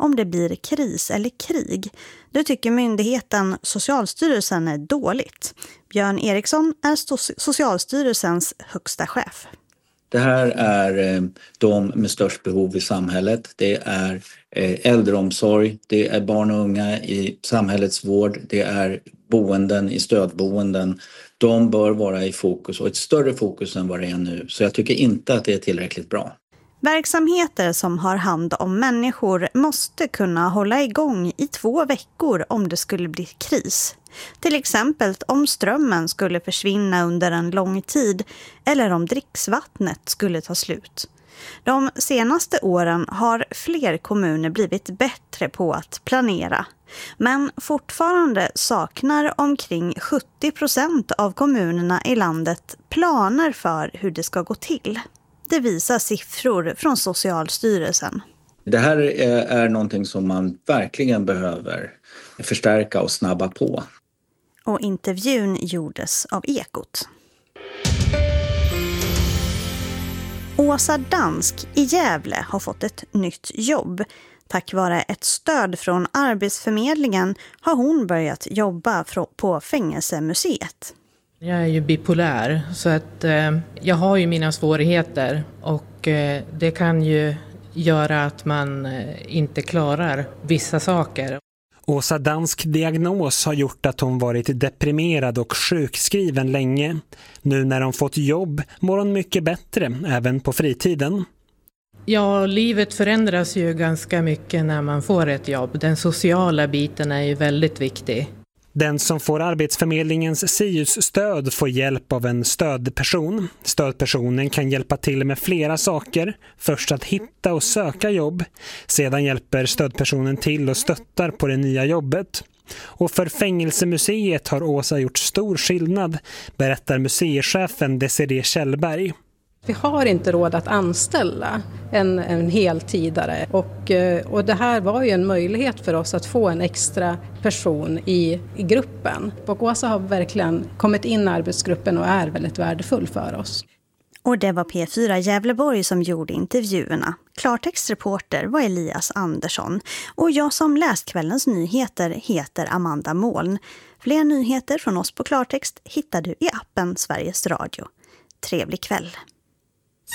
om det blir kris eller krig. Det tycker myndigheten Socialstyrelsen är dåligt. Björn Eriksson är Socialstyrelsens högsta chef. Det här är de med störst behov i samhället. Det är äldreomsorg, det är barn och unga i samhällets vård, det är boenden i stödboenden. De bör vara i fokus och ett större fokus än vad det är nu. Så jag tycker inte att det är tillräckligt bra. Verksamheter som har hand om människor måste kunna hålla igång i 2 veckor om det skulle bli kris. Till exempel om strömmen skulle försvinna under en lång tid eller om dricksvattnet skulle ta slut. De senaste åren har fler kommuner blivit bättre på att planera. Men fortfarande saknar omkring 70% av kommunerna i landet planer för hur det ska gå till. Det visar siffror från Socialstyrelsen. Det här är någonting som man verkligen behöver förstärka och snabba på. Och intervjun gjordes av Ekot. Åsa Dansk i Gävle har fått ett nytt jobb. Tack vare ett stöd från Arbetsförmedlingen har hon börjat jobba på Fängelsemuseet. Jag är ju bipolär så att jag har ju mina svårigheter och det kan ju göra att man inte klarar vissa saker. Åsa Dansk diagnos har gjort att hon varit deprimerad och sjukskriven länge. Nu när hon fått jobb mår hon mycket bättre, även på fritiden. Ja, livet förändras ju ganska mycket när man får ett jobb. Den sociala biten är ju väldigt viktig. Den som får Arbetsförmedlingens SIUS-stöd får hjälp av en stödperson. Stödpersonen kan hjälpa till med flera saker. Först att hitta och söka jobb. Sedan hjälper stödpersonen till och stöttar på det nya jobbet. Och för Fängelsemuseet har Åsa gjort stor skillnad, berättar museichefen Desiree Kjellberg. Vi har inte råd att anställa en heltidare och det här var ju en möjlighet för oss att få en extra person i gruppen. Och Åsa har verkligen kommit in i arbetsgruppen och är väldigt värdefull för oss. Och det var P4 Gävleborg som gjorde intervjuerna. Klartextreporter var Elias Andersson. Och jag som läst kvällens nyheter heter Amanda Moln. Fler nyheter från oss på Klartext hittar du i appen Sveriges Radio. Trevlig kväll!